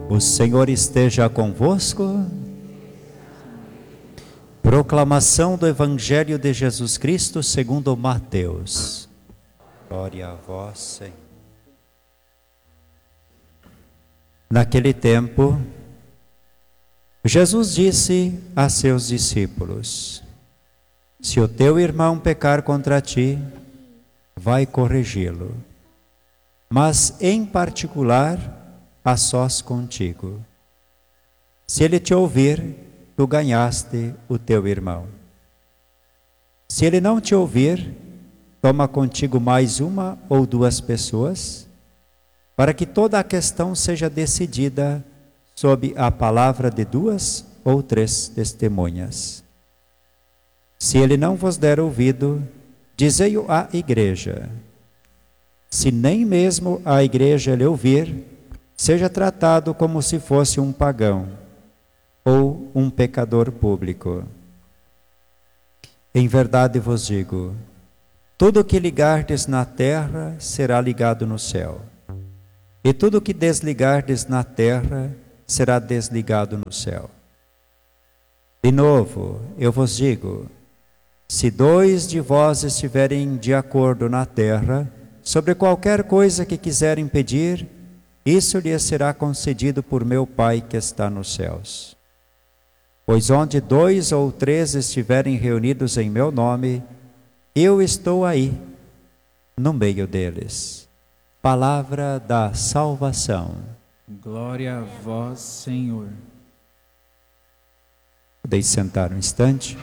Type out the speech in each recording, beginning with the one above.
O Senhor esteja convosco. Proclamação do Evangelho de Jesus Cristo segundo Mateus. Glória a vós, Senhor. Naquele tempo, Jesus disse a seus discípulos: se o teu irmão pecar contra ti, vai corrigi-lo, mas em particular a sós contigo. Se ele te ouvir, tu ganhaste o teu irmão. Se ele não te ouvir, toma contigo mais uma ou duas pessoas, para que toda a questão seja decidida sob a palavra de duas ou três testemunhas. Se ele não vos der ouvido, dizei-o à igreja. Se nem mesmo a igreja lhe ouvir, seja tratado como se fosse um pagão ou um pecador público. Em verdade vos digo, tudo o que ligardes na terra será ligado no céu, e tudo o que desligardes na terra será desligado no céu. De novo, eu vos digo, se dois de vós estiverem de acordo na terra, sobre qualquer coisa que quiserem pedir, isso lhes será concedido por meu Pai que está nos céus. Pois onde dois ou três estiverem reunidos em meu nome, eu estou aí, no meio deles. Palavra da salvação. Glória a vós, Senhor. Podeis sentar um instante.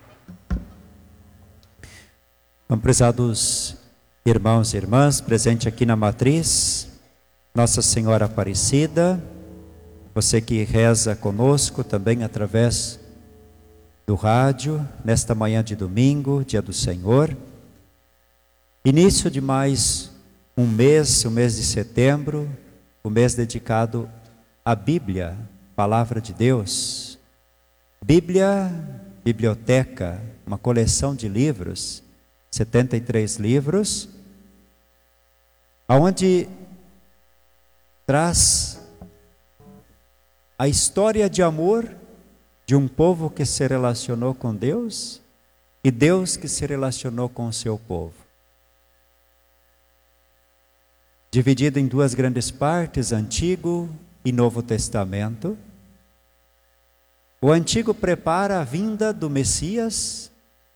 Prezados irmãos e irmãs, presente aqui na matriz, Nossa Senhora Aparecida, você que reza conosco também através do rádio, nesta manhã de domingo, dia do Senhor. Início de mais um mês, o mês de setembro, o mês dedicado à Bíblia, Palavra de Deus. Bíblia, biblioteca, uma coleção de livros, 73 livros, aonde traz a história de amor de um povo que se relacionou com Deus e Deus que se relacionou com o seu povo. Dividido em duas grandes partes, Antigo e Novo Testamento. O Antigo prepara a vinda do Messias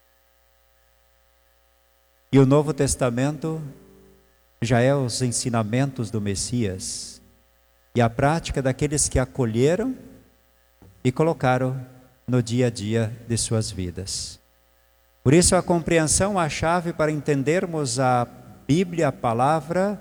e o Novo Testamento já é os ensinamentos do Messias e a prática daqueles que acolheram e colocaram no dia a dia de suas vidas. Por isso a compreensão, a chave para entendermos a Bíblia, a palavra,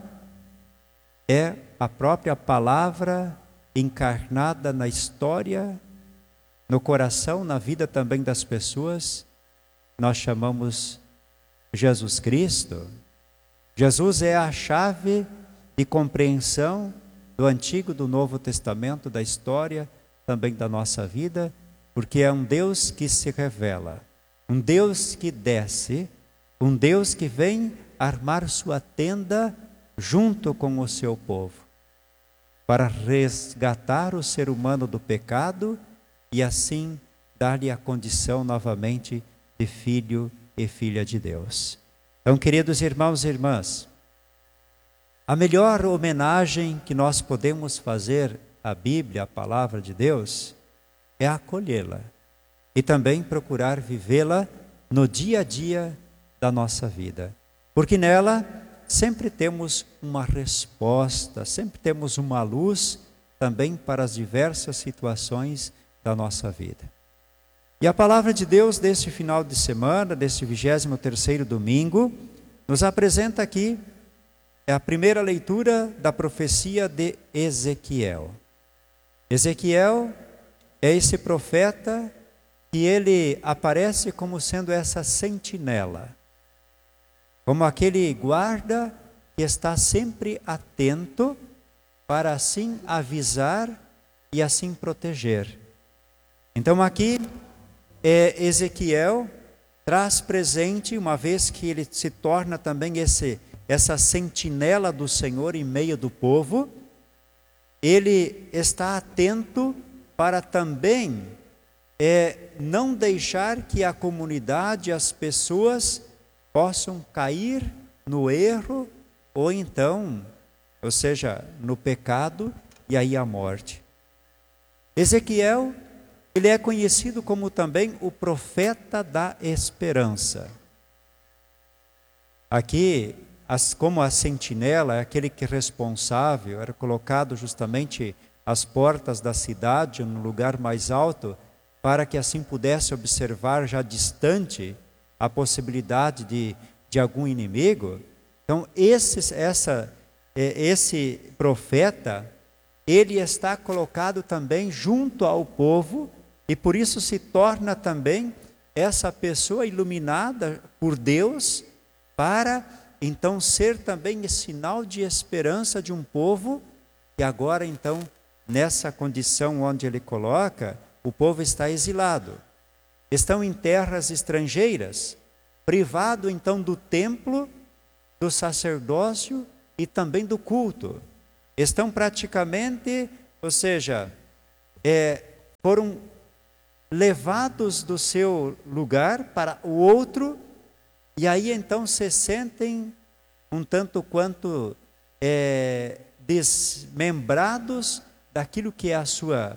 é a própria palavra encarnada na história, no coração, na vida também das pessoas. Nós chamamos Jesus Cristo. Jesus é a chave de compreensão do Antigo, do Novo Testamento, da história, também da nossa vida, porque é um Deus que se revela, um Deus que desce, um Deus que vem armar sua tenda junto com o seu povo, para resgatar o ser humano do pecado e assim dar-lhe a condição novamente de filho e filha de Deus. Então, queridos irmãos e irmãs, a melhor homenagem que nós podemos fazer à Bíblia, à Palavra de Deus, é acolhê-la e também procurar vivê-la no dia a dia da nossa vida. Porque nela sempre temos uma resposta, sempre temos uma luz também para as diversas situações da nossa vida. E a Palavra de Deus deste final de semana, deste 23º domingo, nos apresenta aqui a primeira leitura da profecia de Ezequiel. Ezequiel é esse profeta que ele aparece como sendo essa sentinela, como aquele guarda que está sempre atento para assim avisar e assim proteger. Então aqui Ezequiel traz presente, uma vez que ele se torna também essa sentinela do Senhor em meio do povo, ele está atento para também não deixar que a comunidade, as pessoas possam cair no erro ou então, ou seja, no pecado e aí a morte. Ezequiel, ele é conhecido como também o profeta da esperança. Aqui, como a sentinela, aquele que é responsável, era colocado justamente às portas da cidade, no lugar mais alto, para que assim pudesse observar já distante a possibilidade de algum inimigo. Então, esse profeta, ele está colocado também junto ao povo, e por isso se torna também essa pessoa iluminada por Deus, para então ser também esse sinal de esperança de um povo, que agora então, nessa condição onde ele coloca, o povo está exilado, estão em terras estrangeiras, privado então do templo, do sacerdócio e também do culto. Estão praticamente, ou seja, foram levados do seu lugar para o outro, e aí então se sentem um tanto quanto desmembrados daquilo que é a sua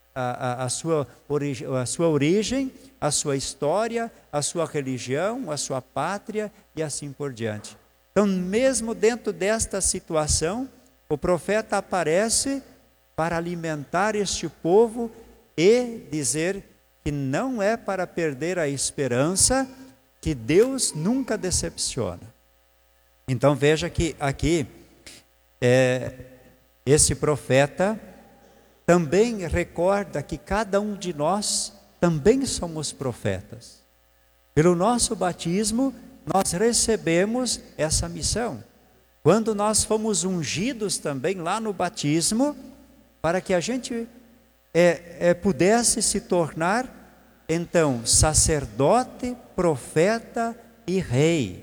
origem, a sua história, a sua religião, a sua pátria e assim por diante. Então, mesmo dentro desta situação, o profeta aparece para alimentar este povo e dizer que não é para perder a esperança, que Deus nunca decepciona. Então veja que aqui, esse profeta também recorda que cada um de nós também somos profetas. Pelo nosso batismo, nós recebemos essa missão. Quando nós fomos ungidos também lá no batismo, para que a gente pudesse se tornar, então, sacerdote, profeta e rei.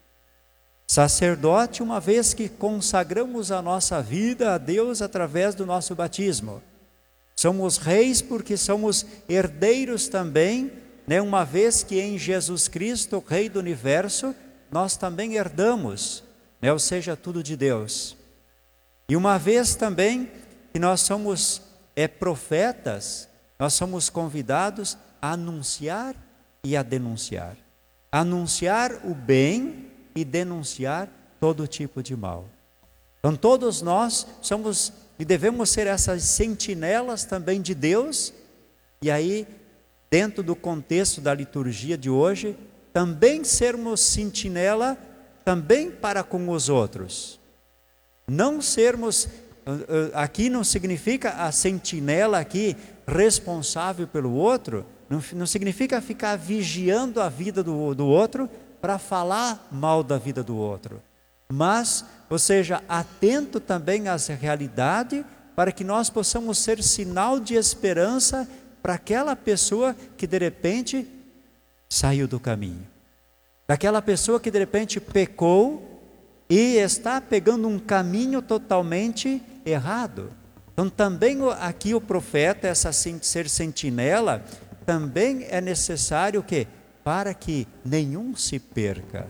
Sacerdote, uma vez que consagramos a nossa vida a Deus através do nosso batismo. Somos reis porque somos herdeiros também, né? Uma vez que em Jesus Cristo, o Rei do Universo, nós também herdamos, né? Ou seja, tudo de Deus. E uma vez também que nós somos profetas, nós somos convidados a anunciar e a denunciar. Anunciar o bem e denunciar todo tipo de mal. Então todos nós somos e devemos ser essas sentinelas também de Deus, e aí, dentro do contexto da liturgia de hoje, também sermos sentinela também para com os outros. Não sermos, aqui não significa a sentinela aqui responsável pelo outro, não significa ficar vigiando a vida do outro para falar mal da vida do outro. Mas, ou seja, atento também às realidades, para que nós possamos ser sinal de esperança para aquela pessoa que de repente saiu do caminho. Daquela pessoa que de repente pecou e está pegando um caminho totalmente errado. Então também aqui o profeta, ser sentinela, também é necessário que, para que nenhum se perca.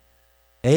É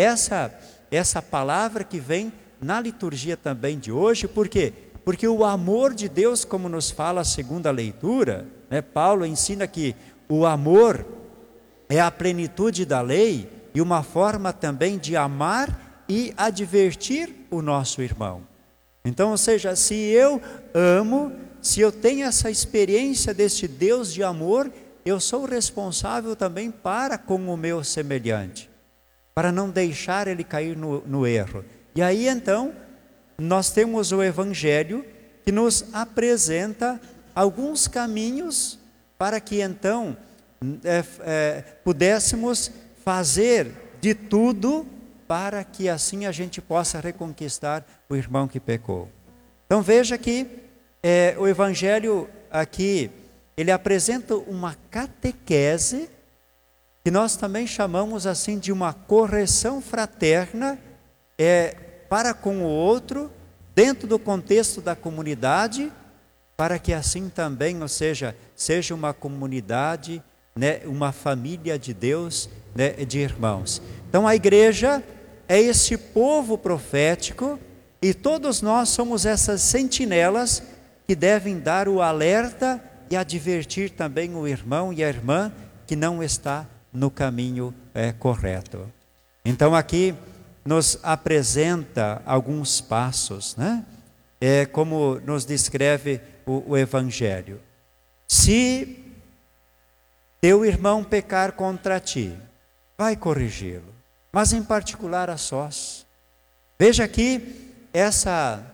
essa palavra que vem na liturgia também de hoje. Por quê? Porque o amor de Deus, como nos fala a segunda leitura, né, Paulo ensina que o amor é a plenitude da lei e uma forma também de amar e advertir o nosso irmão. Então, ou seja, se eu amo, se eu tenho essa experiência deste Deus de amor, eu sou responsável também para com o meu semelhante, para não deixar ele cair no erro. E aí então, nós temos o Evangelho que nos apresenta alguns caminhos para que então pudéssemos fazer de tudo para que assim a gente possa reconquistar o irmão que pecou. Então veja que o Evangelho aqui, ele apresenta uma catequese, que nós também chamamos assim de uma correção fraterna para com o outro, dentro do contexto da comunidade, para que assim também, ou seja uma comunidade, né, uma família de Deus, né, de irmãos. Então a igreja é esse povo profético e todos nós somos essas sentinelas que devem dar o alerta e advertir também o irmão e a irmã que não está no caminho correto. Então aqui nos apresenta alguns passos, né? Como nos descreve o Evangelho. Se teu irmão pecar contra ti, vai corrigi-lo, mas em particular a sós. Veja aqui essa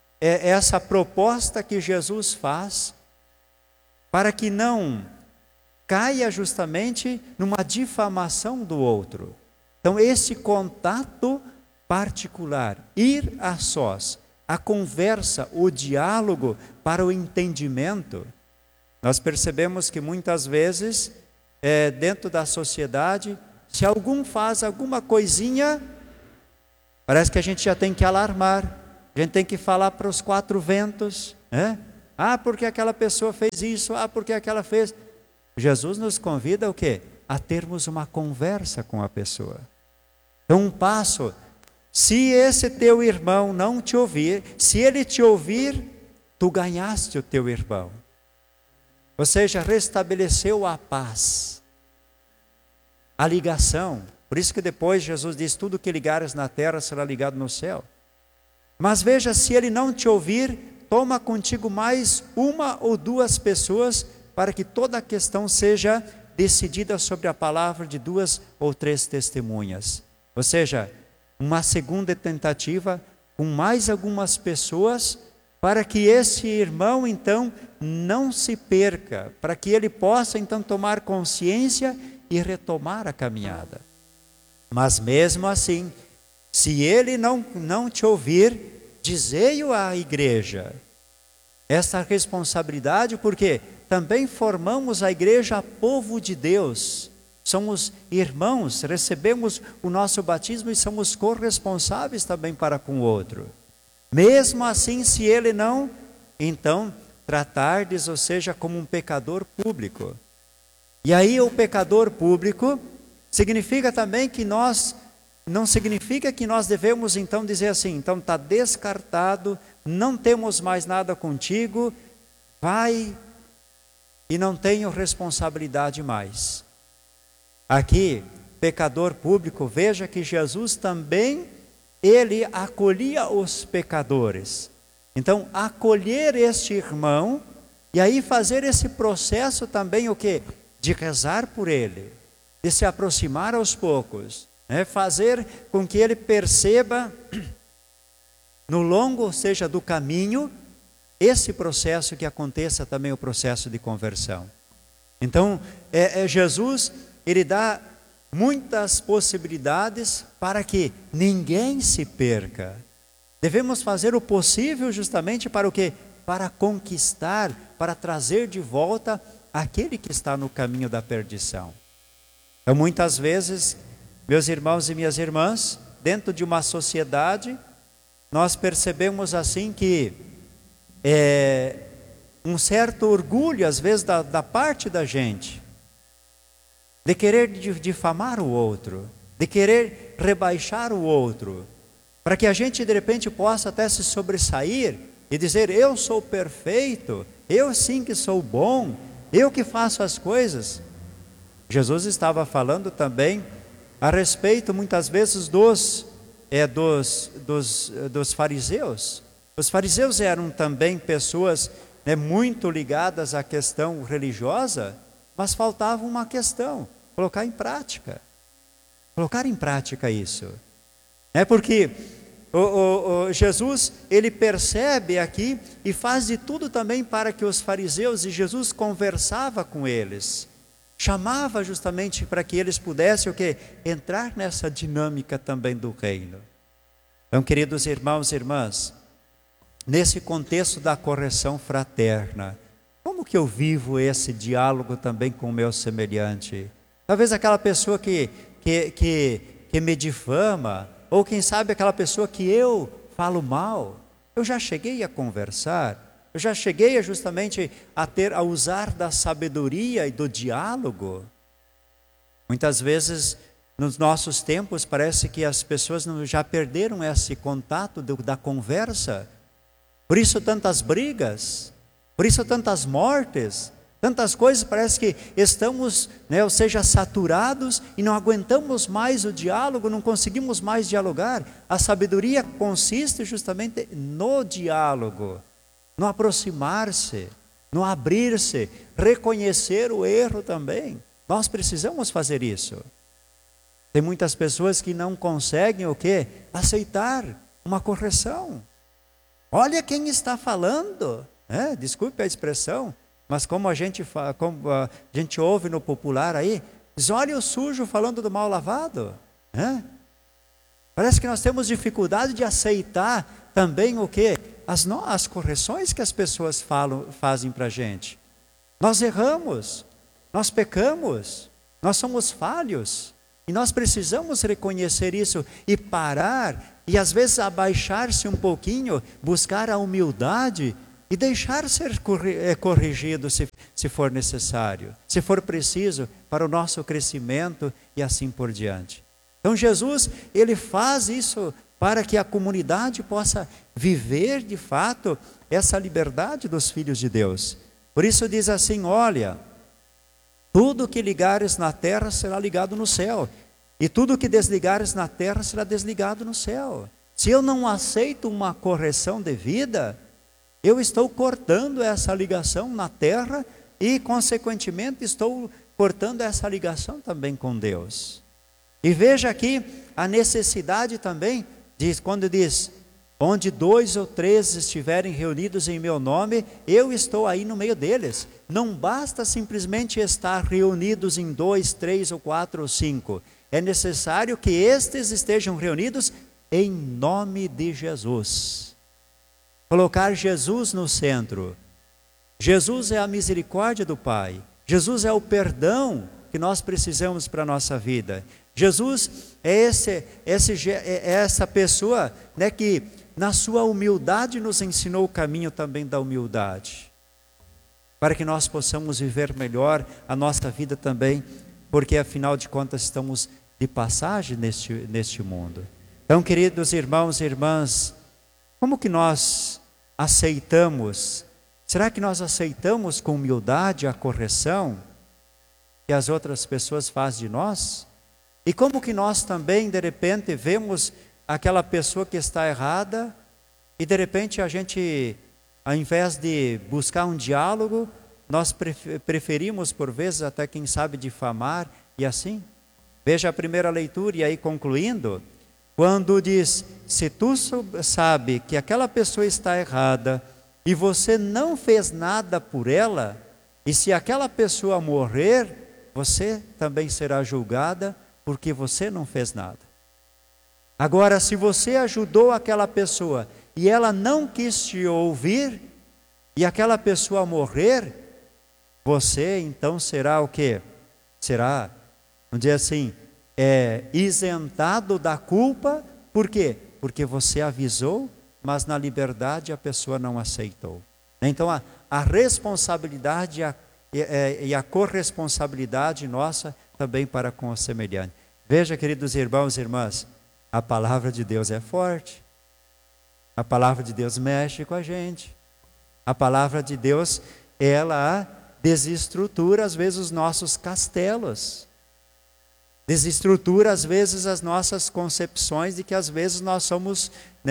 proposta que Jesus faz para que não caia justamente numa difamação do outro. Então esse contato particular, ir a sós, a conversa, o diálogo para o entendimento. Nós percebemos que muitas vezes, dentro da sociedade, se algum faz alguma coisinha, parece que a gente já tem que alarmar, a gente tem que falar para os quatro ventos, né? Ah, porque aquela pessoa fez isso, ah, porque aquela fez. Jesus nos convida o quê? A termos uma conversa com a pessoa. Então um passo, se esse teu irmão não te ouvir, se ele te ouvir, tu ganhaste o teu irmão. Ou seja, restabeleceu a paz, a ligação. Por isso que depois Jesus diz, tudo que ligares na terra será ligado no céu. Mas veja, se ele não te ouvir, toma contigo mais uma ou duas pessoas, para que toda a questão seja decidida sobre a palavra de 2 ou 3 testemunhas. Ou seja, uma segunda tentativa com mais algumas pessoas, para que esse irmão então não se perca, para que ele possa então tomar consciência e retomar a caminhada. Mas mesmo assim, se ele não te ouvir, dizei-o à igreja. Essa responsabilidade, porque também formamos a igreja povo de Deus. Somos irmãos, recebemos o nosso batismo e somos corresponsáveis também para com o outro. Mesmo assim, se ele não, então tratar-lhes, ou seja, como um pecador público. E aí o pecador público significa também que não significa que nós devemos então dizer assim, então está descartado, não temos mais nada contigo, vai e não tenho responsabilidade mais. Aqui, pecador público, veja que Jesus também, ele acolhia os pecadores. Então, acolher este irmão, e aí fazer esse processo também, o quê? De rezar por ele, de se aproximar aos poucos, né? Fazer com que ele perceba, no longo, ou seja, do caminho, esse processo que aconteça também o processo de conversão. Então, Jesus, ele dá muitas possibilidades para que ninguém se perca. Devemos fazer o possível justamente para o quê? Para conquistar, para trazer de volta aquele que está no caminho da perdição. Então, muitas vezes, meus irmãos e minhas irmãs, dentro de uma sociedade, nós percebemos assim que um certo orgulho, às vezes, da parte da gente, de querer difamar o outro, de querer rebaixar o outro, para que a gente de repente possa até se sobressair e dizer, eu sou perfeito, eu sim que sou bom, eu que faço as coisas. Jesus estava falando também a respeito muitas vezes dos fariseus. Os fariseus eram também pessoas, né, muito ligadas à questão religiosa, mas faltava uma questão, colocar em prática isso. É porque Jesus, ele percebe aqui e faz de tudo também para que os fariseus, e Jesus conversava com eles, chamava justamente para que eles pudessem o quê? Entrar nessa dinâmica também do reino. Então, queridos irmãos e irmãs, nesse contexto da correção fraterna, como que eu vivo esse diálogo também com o meu semelhante? Talvez aquela pessoa que me difama, ou quem sabe aquela pessoa que eu falo mal. Eu já cheguei a conversar, eu já cheguei justamente a usar da sabedoria e do diálogo. Muitas vezes, nos nossos tempos, parece que as pessoas já perderam esse contato da conversa. Por isso tantas brigas, por isso tantas mortes, tantas coisas, parece que estamos, ou seja, saturados e não aguentamos mais o diálogo, não conseguimos mais dialogar. A sabedoria consiste justamente no diálogo, no aproximar-se, no abrir-se, reconhecer o erro também. Nós precisamos fazer isso. Tem muitas pessoas que não conseguem o quê? Aceitar uma correção. Olha quem está falando, desculpe a expressão, mas como a gente ouve no popular aí, diz, olha o sujo falando do mal lavado. Parece que nós temos dificuldade de aceitar também o quê? As correções que as pessoas fazem para a gente. Nós erramos, nós pecamos, nós somos falhos. E nós precisamos reconhecer isso e parar, e às vezes abaixar-se um pouquinho, buscar a humildade e deixar ser corrigido se for necessário, se for preciso para o nosso crescimento e assim por diante. Então Jesus, ele faz isso para que a comunidade possa viver de fato essa liberdade dos filhos de Deus. Por isso diz assim, olha, tudo que ligares na terra será ligado no céu, e tudo que desligares na terra será desligado no céu. Se eu não aceito uma correção devida, eu estou cortando essa ligação na terra e, consequentemente, estou cortando essa ligação também com Deus. E veja aqui a necessidade também, quando diz, onde 2 ou 3 estiverem reunidos em meu nome, eu estou aí no meio deles. Não basta simplesmente estar reunidos em 2, 3 ou 4 ou 5. É necessário que estes estejam reunidos em nome de Jesus. Colocar Jesus no centro. Jesus é a misericórdia do Pai. Jesus é o perdão que nós precisamos para a nossa vida. Jesus é essa pessoa, que na sua humildade nos ensinou o caminho também da humildade. Para que nós possamos viver melhor a nossa vida também, porque afinal de contas estamos de passagem neste mundo. Então, queridos irmãos e irmãs, como que nós aceitamos? Será que nós aceitamos com humildade a correção que as outras pessoas fazem de nós? E como que nós também, de repente, vemos aquela pessoa que está errada e de repente a gente, ao invés de buscar um diálogo, nós preferimos por vezes até quem sabe difamar e assim? Veja a primeira leitura e aí concluindo, quando diz, se tu sabe que aquela pessoa está errada e você não fez nada por ela, e se aquela pessoa morrer, você também será julgada porque você não fez nada. Agora, se você ajudou aquela pessoa e ela não quis te ouvir, e aquela pessoa morrer, você então será o quê? Será, vamos dizer assim, isentado da culpa. Por quê? Porque você avisou, mas na liberdade a pessoa não aceitou. Então a responsabilidade e a corresponsabilidade nossa também para com o semelhante. Veja, queridos irmãos e irmãs, a palavra de Deus é forte. A palavra de Deus mexe com a gente. A palavra de Deus, ela desestrutura às vezes os nossos castelos. Desestrutura às vezes as nossas concepções de que às vezes nós somos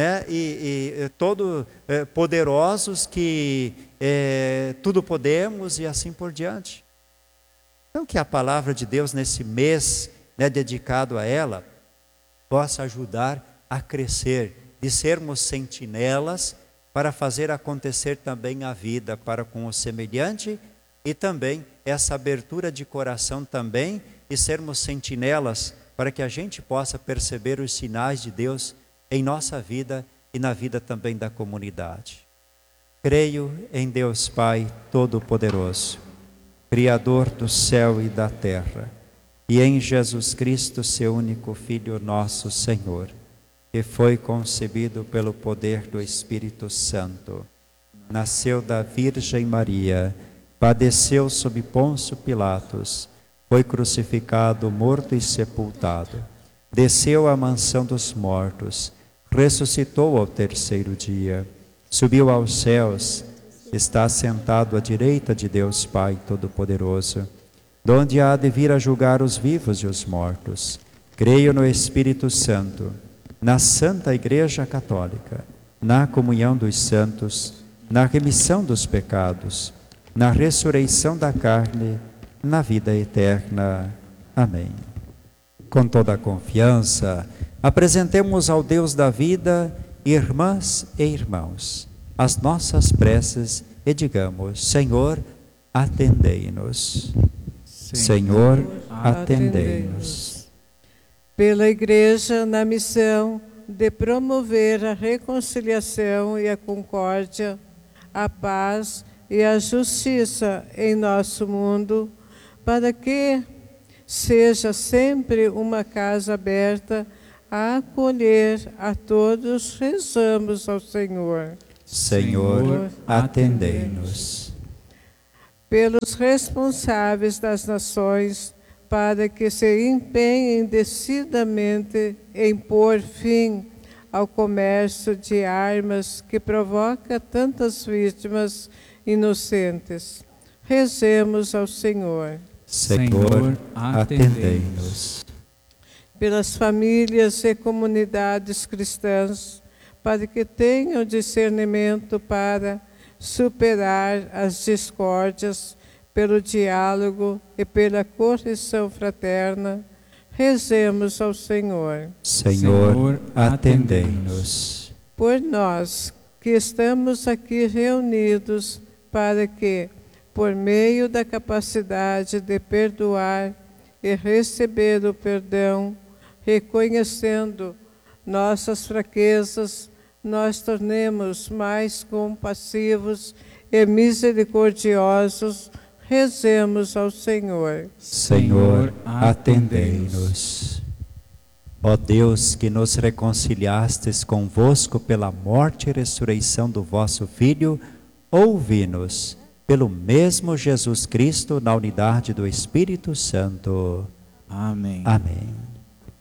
poderosos, que tudo podemos e assim por diante. Então que a palavra de Deus nesse mês dedicado a ela possa ajudar a crescer, de sermos sentinelas para fazer acontecer também a vida para com o semelhante e também essa abertura de coração também e sermos sentinelas para que a gente possa perceber os sinais de Deus em nossa vida e na vida também da comunidade. Creio em Deus Pai Todo-Poderoso, Criador do céu e da terra, e em Jesus Cristo, seu único Filho, nosso Senhor, que foi concebido pelo poder do Espírito Santo. Nasceu da Virgem Maria, padeceu sob Pôncio Pilatos, foi crucificado, morto e sepultado. Desceu à mansão dos mortos, ressuscitou ao terceiro dia, subiu aos céus, está sentado à direita de Deus Pai Todo-Poderoso, donde há de vir a julgar os vivos e os mortos. Creio no Espírito Santo, na Santa Igreja Católica, na comunhão dos santos, na remissão dos pecados, na ressurreição da carne, na vida eterna. Amém. Com toda a confiança, apresentemos ao Deus da vida, irmãs e irmãos, as nossas preces e digamos: Senhor, atendei-nos. Senhor, atendei-nos. Pela Igreja na missão de promover a reconciliação e a concórdia, a paz e a justiça em nosso mundo, para que seja sempre uma casa aberta a acolher a todos, rezamos ao Senhor. Senhor, atendei-nos. Pelos responsáveis das nações, para que se empenhem decididamente em pôr fim ao comércio de armas que provoca tantas vítimas inocentes. Rezemos ao Senhor. Senhor, atendei-nos. Pelas famílias e comunidades cristãs, para que tenham discernimento para superar as discórdias pelo diálogo e pela correção fraterna, rezemos ao Senhor. Senhor, atendei-nos. Por nós que estamos aqui reunidos, para que, por meio da capacidade de perdoar e receber o perdão, reconhecendo nossas fraquezas, nós tornemos mais compassivos e misericordiosos, rezemos ao Senhor. Senhor, atendei-nos. Ó Deus, que nos reconciliastes convosco pela morte e ressurreição do vosso Filho, ouvi-nos pelo mesmo Jesus Cristo, na unidade do Espírito Santo. Amém. Amém.